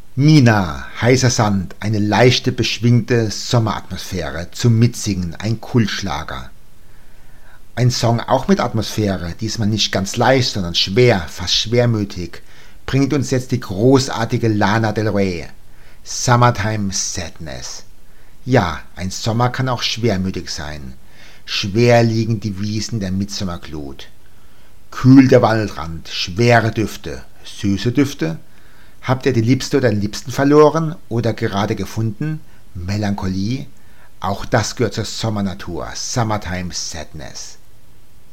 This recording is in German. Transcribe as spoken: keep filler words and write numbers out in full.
Mina, heißer Sand, eine leichte, beschwingte Sommeratmosphäre, zum Mitsingen, ein Kultschlager. Ein Song auch mit Atmosphäre, diesmal nicht ganz leicht, sondern schwer, fast schwermütig, bringt uns jetzt die großartige Lana Del Rey. Summertime Sadness. Ja, ein Sommer kann auch schwermütig sein. Schwer liegen die Wiesen der Mitsommerglut. Kühl der Waldrand, schwere Düfte, süße Düfte. Habt ihr die Liebste oder den Liebsten verloren oder gerade gefunden? Melancholie? Auch das gehört zur Sommernatur. Summertime Sadness.